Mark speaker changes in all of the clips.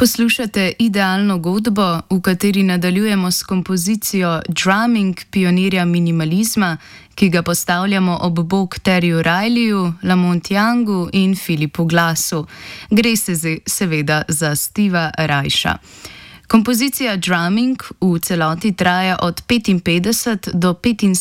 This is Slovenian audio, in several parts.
Speaker 1: Poslušate idealno godbo, v kateri nadaljujemo s kompozicijo Drumming pionirja minimalizma, ki ga postavljamo ob bok Terryju Rileyju, Lamont Youngu in Philipu Glassu. Gre se seveda za Steva Reicha. Kompozicija Drumming v celoti traja od 55 do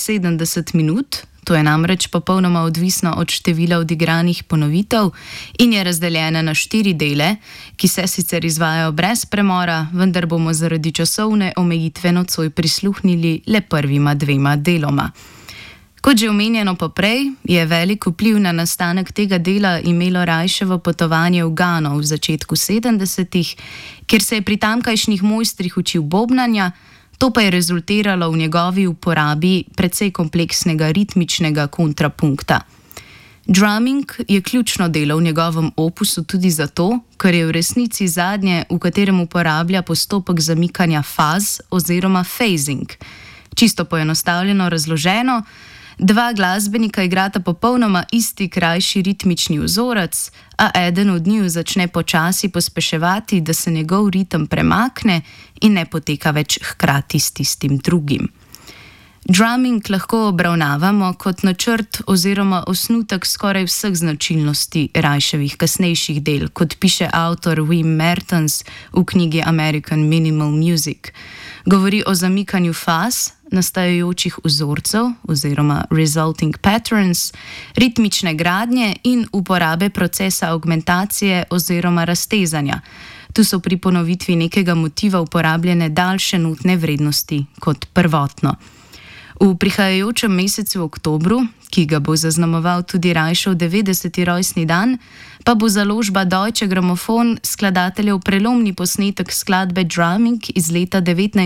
Speaker 1: 75 minut, to je namreč popolnoma odvisno od števila odigranih ponovitev in je razdeljena na 4 dele, ki se sicer izvajajo brez premora, vendar bomo zaradi časovne omejitve nocoj prisluhnili le prvima 2 deloma. Kot že omenjeno poprej, je velik vpliv na nastanek tega dela imelo Reichovo potovanje v Gano v začetku 70-ih, kjer se je pri tamkajšnjih mojstrih učil bobnanja, to pa je rezultiralo v njegovi uporabi precej kompleksnega ritmičnega kontrapunkta. Drumming je ključno delo v njegovem opusu tudi zato, ker je v resnici zadnje, v katerem uporablja postopek zamikanja faz oziroma phasing. Čisto poenostavljeno razloženo, 2 glasbenika igrata popolnoma isti krajši ritmični vzorec, a eden od njiju začne počasi pospeševati, da se njegov ritem premakne in ne poteka več hkrati s tistim drugim. Drumming lahko obravnavamo kot načrt oziroma osnutek skoraj vseh značilnosti Reichovih kasnejših del, kot piše avtor Wim Mertens v knjigi American Minimal Music. Govori o zamikanju faz, nastajajočih vzorcev oziroma resulting patterns, ritmične gradnje in uporabe procesa augmentacije oziroma raztezanja. Tu so pri ponovitvi nekega motiva uporabljene daljše notne vrednosti kot prvotno. V prihajajočem mesecu oktobru, ki ga bo zaznamoval tudi Reichov 90. rojstni dan, pa bo založba Deutsche Grammophon skladateljev prelomni posnetek skladbe Drumming iz leta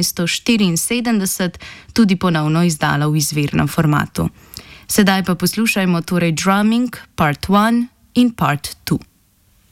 Speaker 1: 1974 tudi ponovno izdala v izvirnem formatu. Sedaj pa poslušajmo torej Drumming Part 1 in Part 2.